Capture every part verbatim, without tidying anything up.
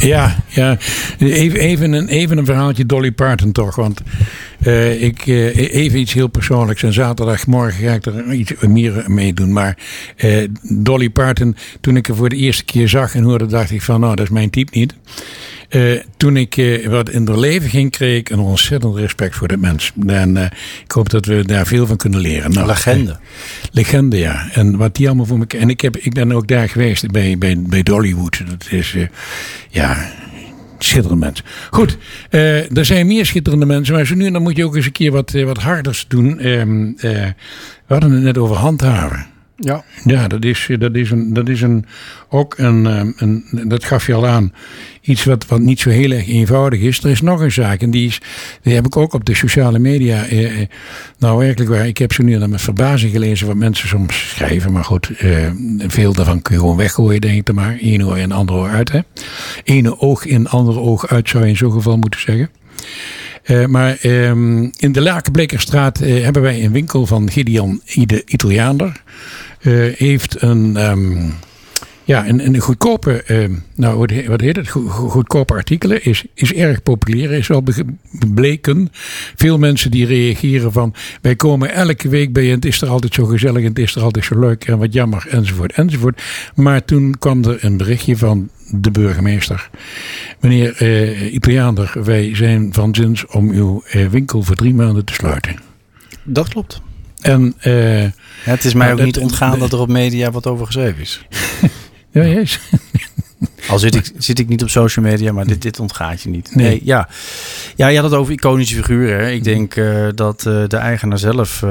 Ja, ja. Even, even, een, even een verhaaltje Dolly Parton toch. Want uh, ik, uh, even iets heel persoonlijks. En zaterdagmorgen ga ik er iets meer mee doen. Maar uh, Dolly Parton, toen ik haar voor de eerste keer zag en hoorde, dacht ik van nou, dat is mijn type niet. Uh, toen ik uh, wat in haar leven ging, kreeg ik een ontzettend respect voor de mens. En uh, ik hoop dat we daar veel van kunnen leren. Nou, legende. Uh, legende, ja. En wat die allemaal voor me... En ik, heb, ik ben ook daar geweest bij, bij, bij Dollywood. Dat is, uh, ja... schitterende mensen. Goed, uh, er zijn meer schitterende mensen. Maar zo nu dan moet je ook eens een keer wat, uh, wat harders doen. Um, uh, we hadden het net over handhaven. Ja, ja dat, is, dat is een, dat is een, ook een, een, dat gaf je al aan, iets wat, wat niet zo heel erg eenvoudig is. Er is nog een zaak en die, is, die heb ik ook op de sociale media. Eh, nou werkelijk waar, ik heb zo nu dan met verbazing gelezen wat mensen soms schrijven. Maar goed, eh, veel daarvan kun je gewoon weggooien, denk ik er maar. Eén oor in, ander oor uit. Hè? Ene oog in, andere oog uit zou je in zo'n geval moeten zeggen. Uh, maar um, in de Lakenblekerstraat uh, hebben wij een winkel van Gideon de Italiaaner. Uh, heeft een, um, ja, een, een goedkope, uh, nou wat, wat heet het, Go- goedkope artikelen. Is, is erg populair, is wel gebleken. Veel mensen die reageren van, wij komen elke week bij je en het is er altijd zo gezellig en het is er altijd zo leuk en wat jammer enzovoort enzovoort. Maar toen kwam er een berichtje van de burgemeester. Meneer uh, Italiaaner, wij zijn van zins om uw uh, winkel voor drie maanden te sluiten. Dat klopt. En, uh, ja, het is mij nou, ook niet dat, ontgaan de, dat er op media wat over geschreven is. Ja, yes. Al zit ik, zit ik niet op social media, maar dit, dit ontgaat je niet. Nee, nee ja. Ja, je had het over iconische figuren. Hè. Ik denk uh, dat uh, de eigenaar zelf uh,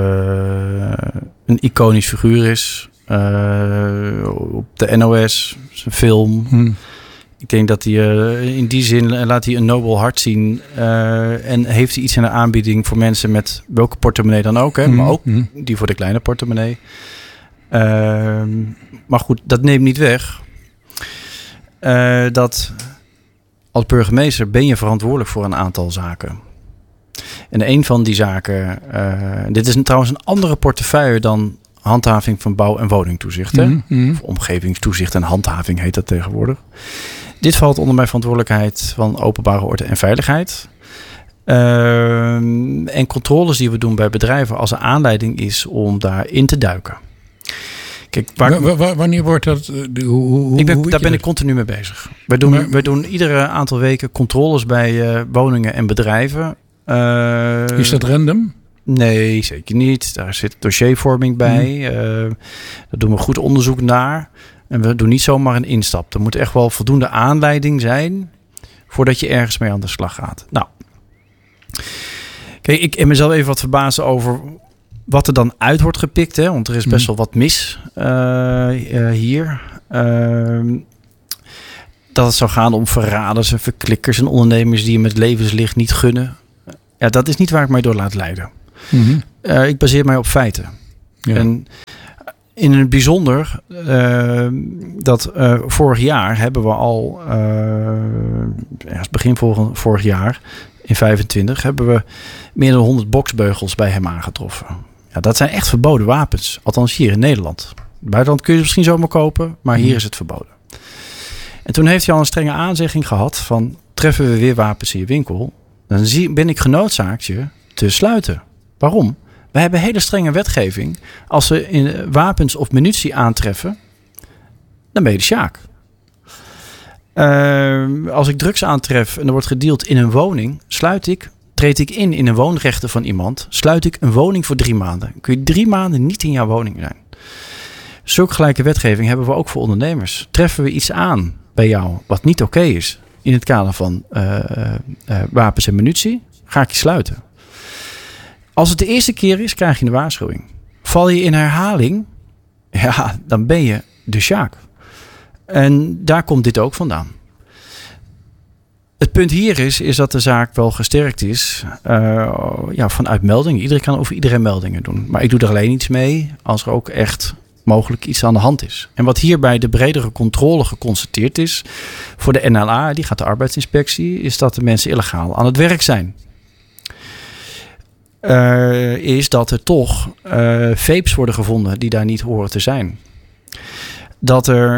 een iconisch figuur is. Uh, op de N O S, zijn film. Hmm. Ik denk dat hij uh, in die zin uh, laat hij een nobel hart zien. Uh, en heeft hij iets in de aanbieding voor mensen met welke portemonnee dan ook. Hè, hmm. Maar ook hmm. die voor de kleine portemonnee. Uh, maar goed, dat neemt niet weg. Uh, dat als burgemeester ben je verantwoordelijk voor een aantal zaken. En een van die zaken... Uh, dit is een, trouwens een andere portefeuille dan handhaving van bouw- en woningtoezicht. Hè? Mm-hmm. Of omgevingstoezicht en handhaving heet dat tegenwoordig. Dit valt onder mijn verantwoordelijkheid van openbare orde en veiligheid. Uh, en controles die we doen bij bedrijven als er aanleiding is om daarin te duiken. Kijk, waar, w- w- wanneer wordt dat? Uh, hoe, hoe, ik ben, hoe daar ben dat? ik continu mee bezig. Wij doen, maar, wij doen iedere aantal weken controles bij uh, woningen en bedrijven. Uh, is dat random? Nee, zeker niet. Daar zit dossiervorming bij. Mm. Uh, daar doen we goed onderzoek naar. En we doen niet zomaar een instap. Er moet echt wel voldoende aanleiding zijn voordat je ergens mee aan de slag gaat. Nou, kijk, ik heb mezelf even wat verbaasd over wat er dan uit wordt gepikt. Hè? Want er is best mm. wel wat mis uh, uh, hier. Uh, dat het zou gaan om verraders en verklikkers en ondernemers die je met levenslicht niet gunnen. Ja, dat is niet waar ik mij door laat leiden. Mm-hmm. Uh, ik baseer mij op feiten. Ja. En in het bijzonder uh, dat uh, vorig jaar hebben we al, uh, ja, begin vorig, vorig jaar, in vijfentwintig, hebben we meer dan honderd boksbeugels bij hem aangetroffen. Ja, dat zijn echt verboden wapens. Althans hier in Nederland. Buitenland kun je ze misschien zomaar kopen, maar hier is het verboden. En toen heeft hij al een strenge aanzegging gehad van, treffen we weer wapens in je winkel, dan zie, ben ik genoodzaakt je te sluiten. Waarom? We hebben hele strenge wetgeving. Als we in wapens of munitie aantreffen, dan ben je de sjaak. Uh, als ik drugs aantref en er wordt gedeeld in een woning, sluit ik, treed ik in in een woonrechten van iemand, sluit ik een woning voor drie maanden. Kun je drie maanden niet in jouw woning zijn. Zulke gelijke wetgeving hebben we ook voor ondernemers. Treffen we iets aan bij jou wat niet oké is in het kader van uh, uh, wapens en munitie, ga ik je sluiten. Als het de eerste keer is, krijg je een waarschuwing. Val je in herhaling, ja, dan ben je de sjaak. En daar komt dit ook vandaan. Het punt hier is, is dat de zaak wel gesterkt is uh, ja, vanuit meldingen. Iedereen kan over iedereen meldingen doen. Maar ik doe er alleen iets mee als er ook echt mogelijk iets aan de hand is. En wat hier bij de bredere controle geconstateerd is, voor de N L A, die gaat de arbeidsinspectie, is dat de mensen illegaal aan het werk zijn. Uh, is dat er toch uh, vapes worden gevonden die daar niet horen te zijn. Dat er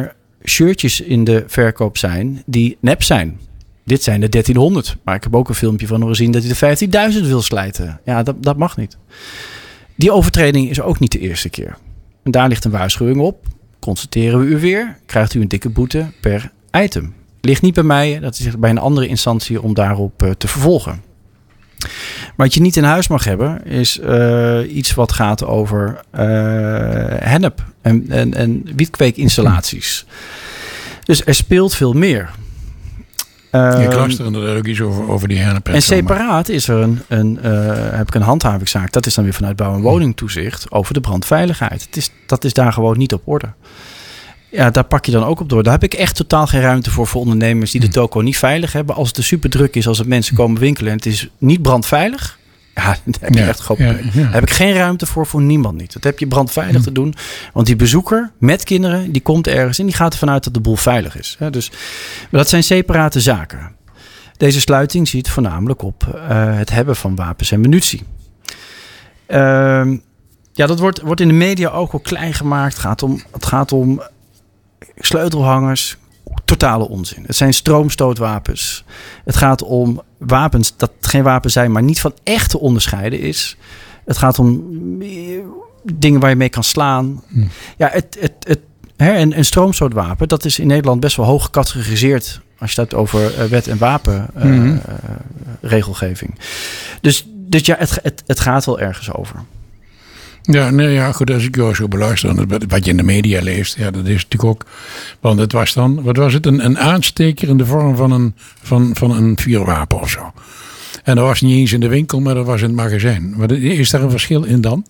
shirtjes in de verkoop zijn die nep zijn. Dit zijn de dertienhonderd. Maar ik heb ook een filmpje van hem gezien dat hij de vijftienduizend wil slijten. Ja, dat, dat mag niet. Die overtreding is ook niet de eerste keer. En daar ligt een waarschuwing op. Constateren we u weer, krijgt u een dikke boete per item. Ligt niet bij mij, dat is bij een andere instantie om daarop uh, te vervolgen. Maar wat je niet in huis mag hebben, is uh, iets wat gaat over uh, hennep en, en, en wietkweekinstallaties. Dus er speelt veel meer. Uh, ik las er inderdaad ook iets over, over die hennep. En separaat is er een, een, uh, heb ik een handhavingszaak. Dat is dan weer vanuit bouw- en woningtoezicht over de brandveiligheid. Het is, dat is daar gewoon niet op orde. Ja, daar pak je dan ook op door. Daar heb ik echt totaal geen ruimte voor voor ondernemers die de toko niet veilig hebben. Als het er super druk is, als er mensen komen winkelen en het is niet brandveilig. Ja, daar heb je ja, echt gewoon. Ja, ja. Daar heb ik geen ruimte voor voor niemand niet. Dat heb je brandveilig hm. te doen. Want die bezoeker met kinderen, die komt ergens en die gaat ervan uit dat de boel veilig is. Ja, dus, maar dat zijn separate zaken. Deze sluiting ziet voornamelijk op uh, het hebben van wapens en munitie. Uh, ja, dat wordt, wordt in de media ook wel klein gemaakt. Het gaat om, het gaat om sleutelhangers. Totale onzin. Het zijn stroomstootwapens. Het gaat om wapens dat geen wapens zijn, maar niet van echt te onderscheiden is. Het gaat om dingen waar je mee kan slaan. Hm. Ja, het, het, het, hè, een, een stroomstootwapen, dat is in Nederland best wel hoog gecategoriseerd als je het hebt over uh, wet- en wapenregelgeving. Uh, mm-hmm. Dus, dus ja, het, het, het gaat wel ergens over. Ja, nee, ja, goed, als ik jou zo beluister, wat je in de media leest, ja, dat is natuurlijk ook, want het was dan, wat was het, een, een aansteker in de vorm van een, van, van een vuurwapen of zo. En dat was niet eens in de winkel, maar dat was in het magazijn. Maar is daar een verschil in dan?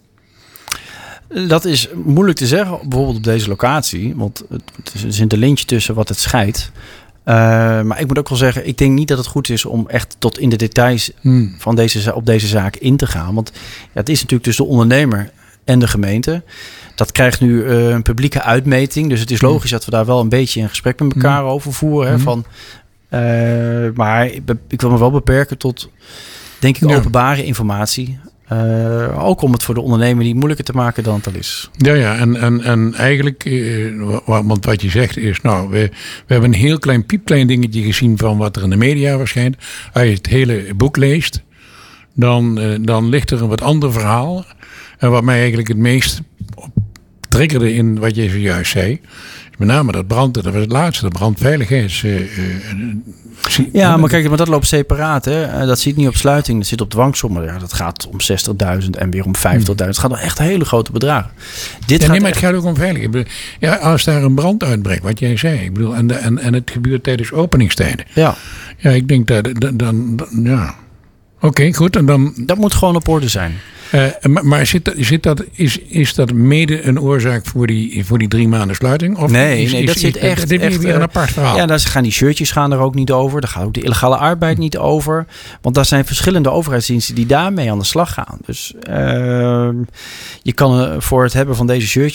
Dat is moeilijk te zeggen, bijvoorbeeld op deze locatie, want er zit een lintje tussen wat het scheidt. Uh, maar ik moet ook wel zeggen, ik denk niet dat het goed is om echt tot in de details hmm. van deze, op deze zaak in te gaan. Want ja, het is natuurlijk tussen de ondernemer en de gemeente. Dat krijgt nu uh, een publieke uitmeting. Dus het is logisch dat we daar wel een beetje een gesprek met elkaar hmm. over voeren. Hè, van, uh, maar ik, ik wil me wel beperken tot, denk ik, ja. openbare informatie. Uh, ook om het voor de ondernemer niet moeilijker te maken dan het al is. Ja, ja. En, en, en eigenlijk, uh, want wat je zegt is, nou, we, we hebben een heel klein, piepklein dingetje gezien van wat er in de media verschijnt. Als je het hele boek leest, dan, uh, dan ligt er een wat ander verhaal. En wat mij eigenlijk het meest triggerde in wat je zojuist zei, met name dat brand, dat was het laatste, de brandveiligheids... Uh, uh, Ja, maar kijk, maar dat loopt separaat. Hè? Dat zit niet op sluiting, dat zit op dwangsommen. Ja, dat gaat om zestigduizend en weer om vijftigduizend. Het gaat om echt hele grote bedragen. Dit ja, gaat nee, maar echt... het gaat ook om veiligheid. Ja, als daar een brand uitbreekt, wat jij zei. Ik bedoel, en, de, en, en het gebeurt tijdens openingstijden. Ja. Ja, ik denk dat dan... dan, dan ja. Oké, okay, goed. En dan... Dat moet gewoon op orde zijn. Uh, maar maar zit dat, zit dat, is, is dat mede een oorzaak voor die, voor die drie maanden sluiting? Of nee, is, nee is, dat is, zit is, echt... Dit is weer een apart verhaal. Ja, daar gaan die shirtjes gaan er ook niet over. Daar gaat ook de illegale arbeid niet over. Want daar zijn verschillende overheidsdiensten die daarmee aan de slag gaan. Dus uh, je kan uh, voor het hebben van deze shirtjes